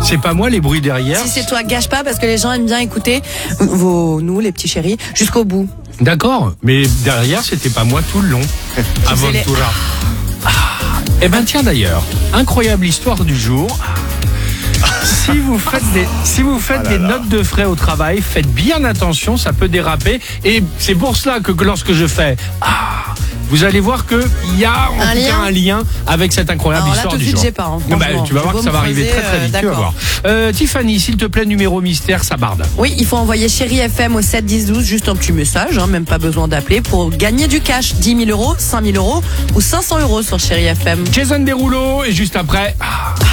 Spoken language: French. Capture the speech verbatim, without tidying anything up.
C'est pas moi les bruits derrière. Si c'est toi, gâche pas parce que les gens aiment bien écouter vos, nous, les petits chéris, jusqu'au bout. D'accord, mais derrière c'était pas moi tout le long. Aventura. Ah. Eh ben tiens d'ailleurs, incroyable histoire du jour. Si vous faites des, si vous faites Ah là des là. notes de frais au travail, faites bien attention, ça peut déraper. Et c'est pour cela que, que lorsque je fais, ah, vous allez voir que il y a en Un tout lien cas un lien avec cette incroyable Alors là, histoire tout de du suite, jour. j'ai pas, hein, Eh ben, franchement. tu vas J'ai voir beau que ça me va arriver creuser, très très euh, vite. Tu vas d'accord. voir. Euh, Tiffany, s'il te plaît, numéro mystère, ça barde. Oui, il faut envoyer Chéri F M au sept dix douze, juste un petit message, hein, même pas besoin d'appeler, pour gagner du cash, dix mille euros, cinq mille euros ou cinq cents euros sur Chéri F M. Jason Derulo et juste après. Ah.